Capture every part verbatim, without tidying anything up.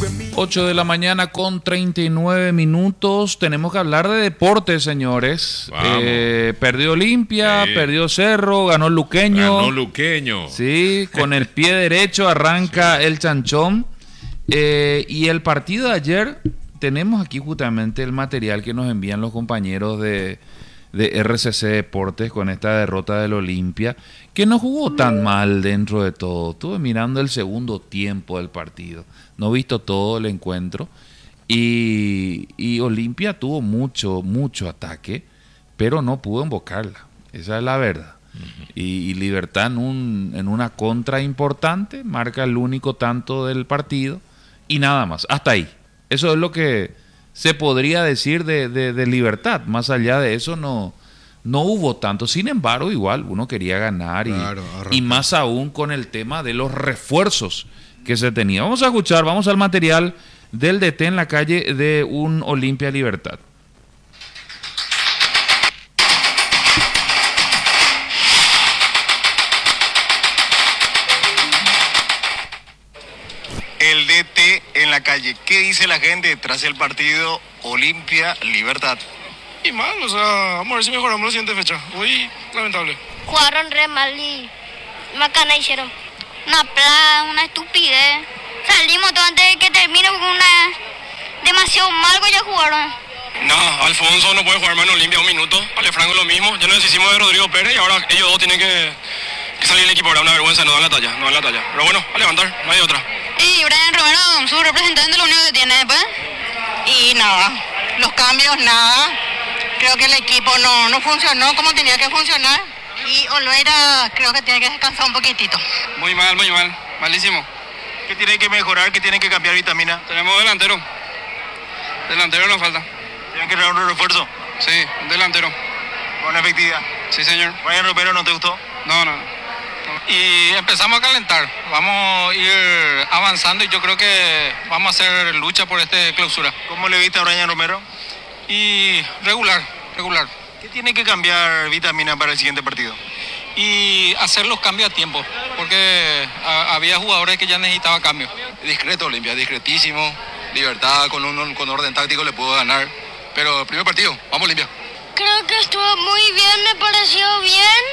ocho de la mañana con treinta y nueve minutos. Tenemos que hablar de deportes, señores. Eh, perdió Olimpia, sí. perdió Cerro, ganó Luqueño. Ganó Luqueño. Sí, con el pie derecho arranca sí. el chanchón. Eh, y el partido de ayer, tenemos aquí justamente el material que nos envían los compañeros de, de R C C Deportes con esta derrota del Olimpia, que no jugó tan mal dentro de todo. Estuve mirando el segundo tiempo del partido. No he visto todo el encuentro. Y, y Olimpia tuvo mucho, mucho ataque, pero no pudo invocarla. Esa es la verdad. Uh-huh. Y, y Libertad en, un, en una contra importante, marca el único tanto del partido. Y nada más, hasta ahí. Eso es lo que se podría decir de, de, de Libertad. Más allá de eso no, no hubo tanto. Sin embargo, igual uno quería ganar. Claro, y, y más aún con el tema de los refuerzos que se tenía. Vamos a escuchar, vamos al material del D T en la calle de un Olimpia Libertad. El D T en la calle. ¿Qué dice la gente tras el partido Olimpia Libertad? Y mal, o sea, vamos a ver si mejoramos la siguiente fecha. Muy lamentable. Jugaron re mal y macana hicieron. Una plaga, una estupidez. Salimos todo antes de que termine con una... demasiado mal que ya jugaron. No, Alfonso no puede jugar más en Olimpia un minuto. Ale Franco lo mismo. Ya nos deshicimos de Rodrigo Pérez y ahora ellos dos tienen que, que salir del equipo. Ahora una vergüenza, no dan la talla, no dan la talla. Pero bueno, a levantar, no hay otra. Y Brian Romero, su representante, lo único que tiene después. Y nada, los cambios, nada. Creo que el equipo no, no funcionó como tenía que funcionar. Y Olvera creo que tiene que descansar un poquitito. Muy mal, muy mal, malísimo. ¿Qué tiene que mejorar? ¿Qué tiene que cambiar Vitamina? Tenemos delantero. Delantero nos falta. ¿Tienen que dar un refuerzo? Sí, delantero. ¿Con efectividad? Sí, señor. ¿Brian Romero no te gustó? No, no, no. Y empezamos a calentar. Vamos a ir avanzando y yo creo que vamos a hacer lucha por esta clausura. ¿Cómo le viste a Brian Romero? Y regular, regular. ¿Qué tiene que cambiar Vitamina para el siguiente partido? Y hacer los cambios a tiempo, porque a, había jugadores que ya necesitaban cambio. Discreto Olimpia, discretísimo, Libertad con un con orden táctico le pudo ganar, pero el primer partido, vamos Olimpia. Creo que estuvo muy bien, me pareció bien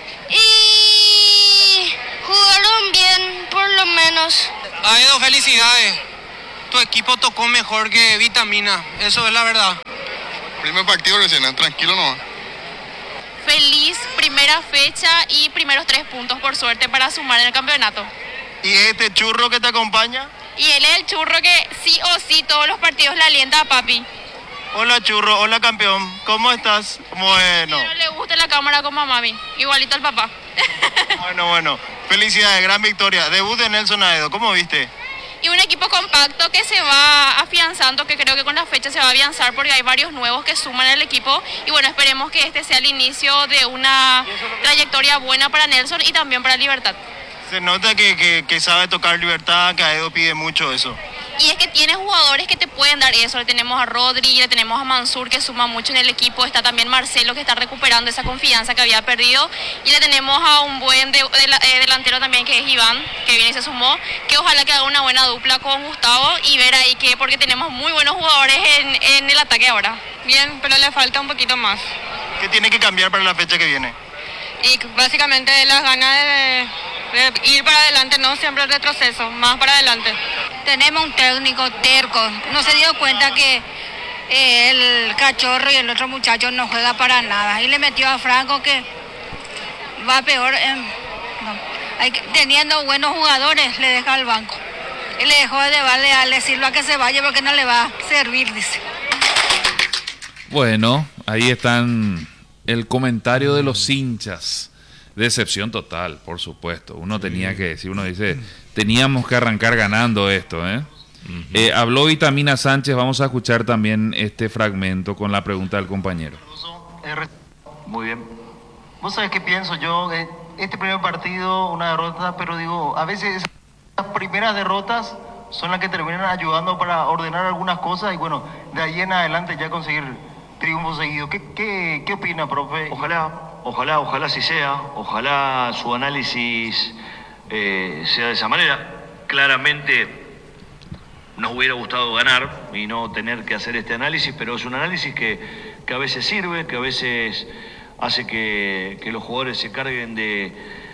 y jugaron bien por lo menos. Aedo, felicidades, tu equipo tocó mejor que Vitamina, eso es la verdad. Primer partido recién, tranquilo nomás. Feliz primera fecha y primeros tres puntos por suerte para sumar en el campeonato. ¿Y este churro que te acompaña? Y él es el churro que sí o sí todos los partidos le alienta a papi. Hola churro, hola campeón, ¿cómo estás? Bueno. No le gusta la cámara como a mami, igualito al papá. Bueno, bueno, felicidades, gran victoria. Debut de Nelson Aedo, ¿cómo viste? Y un equipo compacto que se va afianzando, que creo que con la fecha se va a afianzar porque hay varios nuevos que suman al equipo. Y bueno, esperemos que este sea el inicio de una trayectoria buena para Nelson y también para Libertad. Se nota que, que, que sabe tocar Libertad, que Aedo pide mucho eso. Y es que tiene jugadores que te pueden dar eso. Le tenemos a Rodri, le tenemos a Mansur, que suma mucho en el equipo. Está también Marcelo, que está recuperando esa confianza que había perdido. Y le tenemos a un buen de, de, de, delantero también, que es Iván, que viene y se sumó. Que ojalá que haga una buena dupla con Gustavo y ver ahí que, porque tenemos muy buenos jugadores en, en el ataque ahora. Bien, pero le falta un poquito más. ¿Qué tiene que cambiar para la fecha que viene? Y básicamente las ganas de... de ir para adelante, no siempre el retroceso, más para adelante. Tenemos un técnico terco, no se dio cuenta que eh, el cachorro y el otro muchacho no juega para nada. Y le metió a Franco que va peor, en, no, hay que, teniendo buenos jugadores, le deja al banco. Y le dejó de darle a decirlo a que se vaya porque no le va a servir, dice. Bueno, ahí están el comentario de los hinchas. Decepción total, por supuesto. Uno sí. tenía que decir, uno dice, teníamos que arrancar ganando esto, ¿eh? Uh-huh. eh habló Vitamina Sánchez, vamos a escuchar también este fragmento con la pregunta del compañero. Muy bien. ¿Vos sabés qué pienso yo? Este primer partido, una derrota, pero digo, a veces las primeras derrotas son las que terminan ayudando para ordenar algunas cosas y bueno, de ahí en adelante ya conseguir triunfos seguidos. ¿Qué, qué, qué opina, profe? Ojalá. Ojalá, ojalá así sea, ojalá su análisis eh, sea de esa manera. Claramente nos hubiera gustado ganar y no tener que hacer este análisis, pero es un análisis que, que a veces sirve, que a veces hace que, que los jugadores se carguen de,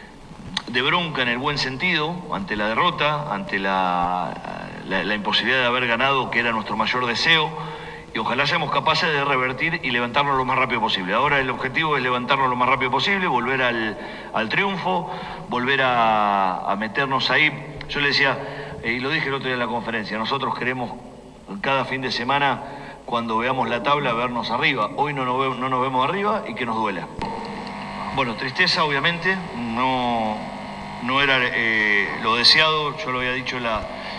de bronca en el buen sentido, ante la derrota, ante la, la, la imposibilidad de haber ganado, que era nuestro mayor deseo, y ojalá seamos capaces de revertir y levantarnos lo más rápido posible. Ahora el objetivo es levantarnos lo más rápido posible, volver al, al triunfo, volver a, a meternos ahí. Yo le decía, y lo dije el otro día en la conferencia, nosotros queremos cada fin de semana, cuando veamos la tabla, vernos arriba. Hoy no nos, ve, no nos vemos arriba y que nos duela. Bueno, tristeza obviamente, no, no era eh, lo deseado, yo lo había dicho en la,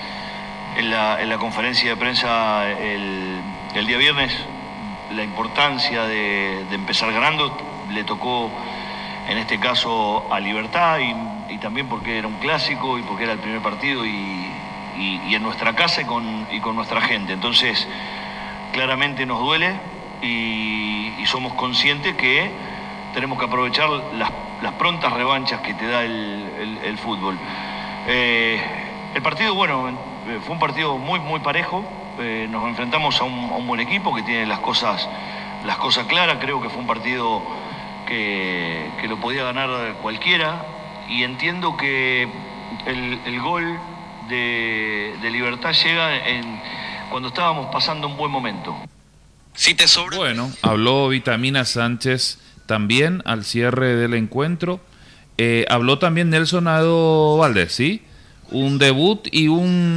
en la, en la conferencia de prensa el, el día viernes, la importancia de, de empezar ganando, le tocó en este caso a Libertad y, y también porque era un clásico y porque era el primer partido y, y, y en nuestra casa y con, y con nuestra gente. Entonces, claramente nos duele y, y somos conscientes que tenemos que aprovechar las, las prontas revanchas que te da el, el, el fútbol. Eh, el partido, bueno, fue un partido muy, muy parejo. Eh, nos enfrentamos a un, a un buen equipo que tiene las cosas, las cosas claras. Creo que fue un partido que, que lo podía ganar cualquiera y entiendo que el, el gol de, de Libertad llega en, cuando estábamos pasando un buen momento. Si te sobra... Bueno, habló Vitamina Sánchez también al cierre del encuentro. Eh, habló también Nelson Ado Valdés, ¿sí? Un debut y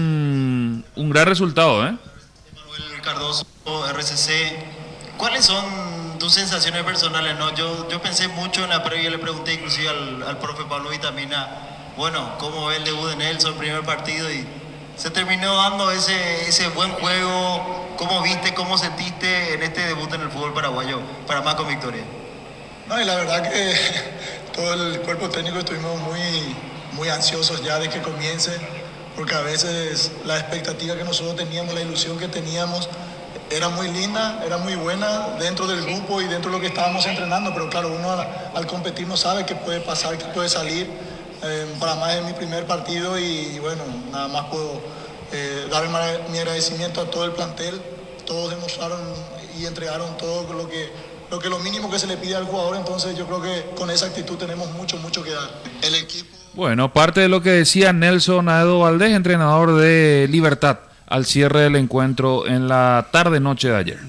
un, un gran resultado, ¿eh? Manuel Cardoso, R C C, ¿cuáles son tus sensaciones personales? No, yo, yo pensé mucho en la previa, le pregunté inclusive al, al profe Pablo Vitamina, bueno, ¿cómo ve el debut de Nelson, el primer partido? Y se terminó dando ese, ese buen juego. ¿Cómo viste, cómo sentiste en este debut en el fútbol paraguayo, para más con victoria? No, y la verdad que todo el cuerpo técnico estuvimos muy, muy ansiosos ya de que comience, porque a veces la expectativa que nosotros teníamos, la ilusión que teníamos, era muy linda, era muy buena dentro del grupo y dentro de lo que estábamos entrenando, pero claro, uno al, al competir no sabe qué puede pasar, qué puede salir. Eh, para más es mi primer partido y, y bueno, nada más puedo eh, dar mi agradecimiento a todo el plantel. Todos demostraron y entregaron todo lo que, lo que lo mínimo que se le pide al jugador, entonces yo creo que con esa actitud tenemos mucho, mucho que dar. El equipo... Bueno, parte de lo que decía Nelson Ado Valdés, entrenador de Libertad, al cierre del encuentro en la tarde-noche de ayer.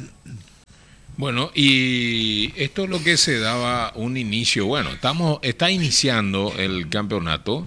Bueno, y esto es lo que se daba un inicio. Bueno, estamos está iniciando el campeonato,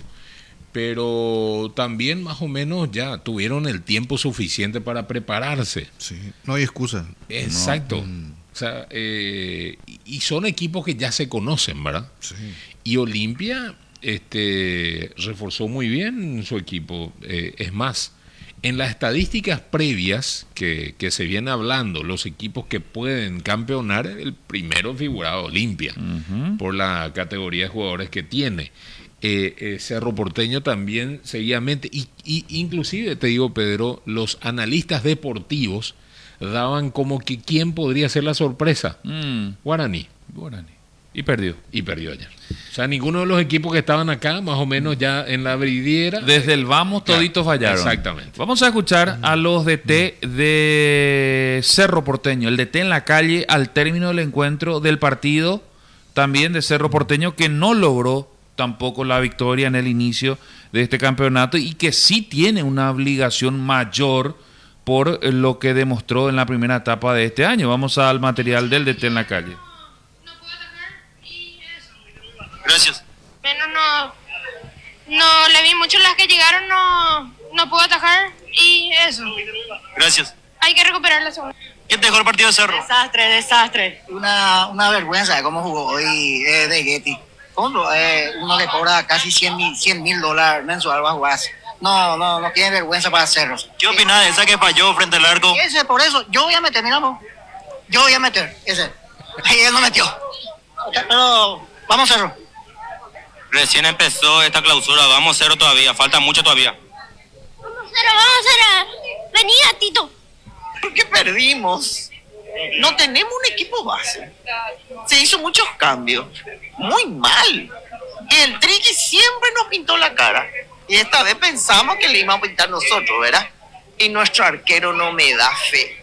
pero también más o menos ya tuvieron el tiempo suficiente para prepararse. Sí, no hay excusa. Exacto. No, mm. O sea, eh, y son equipos que ya se conocen, ¿verdad? Sí. Y Olimpia este, reforzó muy bien su equipo. Eh, es más, en las estadísticas previas que, que se viene hablando, los equipos que pueden campeonar, el primero figuraba Olimpia, uh-huh. por la categoría de jugadores que tiene. Eh, eh, Cerro Porteño también seguidamente, y, y inclusive te digo, Pedro, los analistas deportivos daban como que quién podría ser la sorpresa. Mm. Guaraní. Guaraní. Y perdió. Y perdió ayer. O sea, ninguno de los equipos que estaban acá, más o menos ya en la bridiera. Desde el vamos, toditos fallaron. Exactamente. Vamos a escuchar a los D T de Cerro Porteño. El D T en la calle al término del encuentro del partido, también de Cerro Porteño, que no logró tampoco la victoria en el inicio de este campeonato y que sí tiene una obligación mayor por lo que demostró en la primera etapa de este año. Vamos al material del D T en la calle. Gracias. Bueno, no, no le vi mucho las que llegaron, no, no pudo atajar y eso. Gracias. Hay que recuperar la segunda. ¿Quién te dejó el partido de Cerro? Desastre, desastre. Una, una vergüenza de cómo jugó hoy eh, de Getty. ¿Cómo? Eh, uno le cobra casi cien mil dólares mensual va a jugar así. No, no, no tiene vergüenza para Cerro. ¿Qué opinas de esa que falló frente al arco? Ese, por eso, yo voy a meter, miramos. Yo voy a meter, ese. Ahí él no metió. Pero, vamos Cerro. Recién empezó esta clausura, vamos Cerro todavía, falta mucho todavía. Vamos Cerro, vamos Cerro. Vení, Tito. ¿Por qué perdimos? No tenemos un equipo base. Se hizo muchos cambios. Muy mal. Y el Triqui siempre nos pintó la cara. Y esta vez pensamos que le íbamos a pintar nosotros, ¿verdad? Y nuestro arquero no me da fe.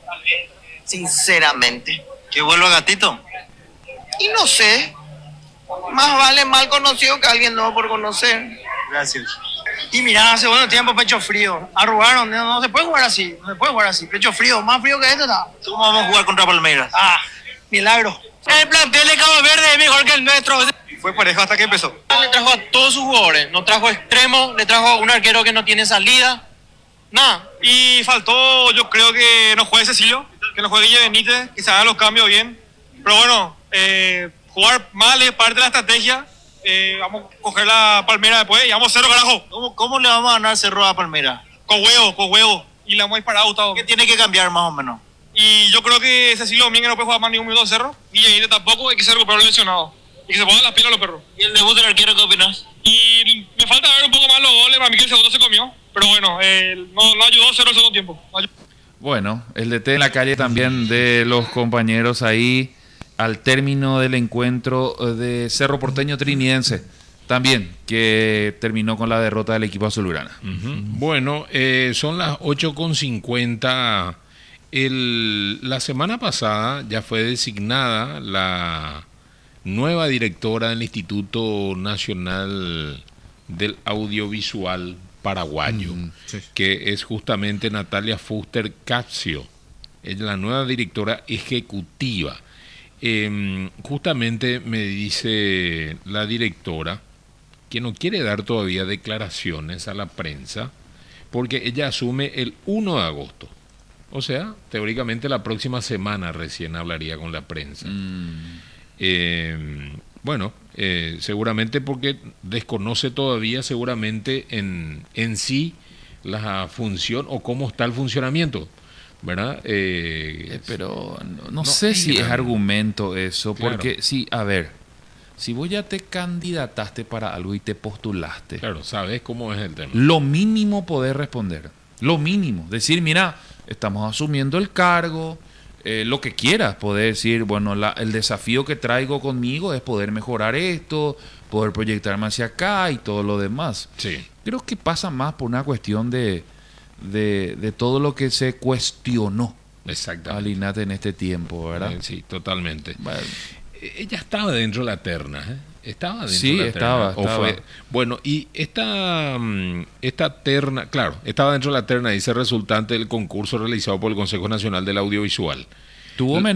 Sinceramente. ¿Que vuelva Gatito? Y no sé. Más vale mal conocido que alguien nuevo por conocer. Gracias. Y mirá, segundo tiempo, pecho frío. Arrugaron, no, no se puede jugar así. No se puede jugar así. Pecho frío, más frío que esto está. ¿Cómo vamos a jugar contra Palmeiras? Ah, milagro. El plantel de Cabo Verde es mejor que el nuestro. Fue parejo hasta que empezó. Le trajo a todos sus jugadores. No trajo extremo, le trajo a un arquero que no tiene salida. Nada. Y faltó, yo creo que no juegue Cecilio, que no juegue Guille Benítez, que se hagan los cambios bien. Pero bueno, eh, jugar mal es parte de la estrategia. Eh, vamos a coger la Palmera después y vamos a cero, carajo. ¿Cómo, cómo le vamos a ganar Cerro a Palmera? Con huevo, con huevo. Y le vamos a disparar a Gustavo. ¿Qué tiene que cambiar más o menos? Y yo creo que Cecilio Domínguez no puede jugar más ni un minuto de Cerro. Guille Benítez tampoco, hay que ser recuperado lesionado. Y que se pongan las pilas a los perros. ¿Y el debut del arquero qué opinas? Y me falta ver un poco más los goles, para mí que el segundo se comió. Pero bueno, eh, no, no ayudó Cerro el segundo tiempo. No bueno, el D T en la calle también de los compañeros ahí al término del encuentro de Cerro Porteño Trinidense. También, que terminó con la derrota del equipo azulgrana. Uh-huh. Bueno, eh, son las ocho con cincuenta. El, la semana pasada ya fue designada la nueva directora del Instituto Nacional del Audiovisual Paraguayo, mm, sí. que es justamente Natalia Fuster Capsio. Es la nueva directora ejecutiva. Eh, justamente me dice la directora que no quiere dar todavía declaraciones a la prensa porque ella asume el uno de agosto. O sea, teóricamente la próxima semana recién hablaría con la prensa. Mm. Eh, bueno, eh, seguramente porque desconoce todavía seguramente en, en sí la función o cómo está el funcionamiento, ¿verdad? Eh, eh, pero no, no, no sé si es argumento eso, claro. Porque sí, a ver, si vos ya te candidataste para algo y te postulaste, claro, sabes cómo es el tema. Lo mínimo poder responder, lo mínimo, decir, mira, estamos asumiendo el cargo. Eh, lo que quieras, poder decir, bueno, la, el desafío que traigo conmigo es poder mejorar esto, poder proyectarme hacia acá y todo lo demás. Sí. Creo que pasa más por una cuestión de, de, de todo lo que se cuestionó al INATE en este tiempo, ¿verdad? Eh, sí, totalmente. Bueno. Ella estaba dentro de la terna, ¿eh? Estaba dentro sí, de la estaba, terna. estaba. Fue, bueno, y esta, esta terna, claro, estaba dentro de la terna, dice resultante del concurso realizado por el Consejo Nacional del Audiovisual. Tuvo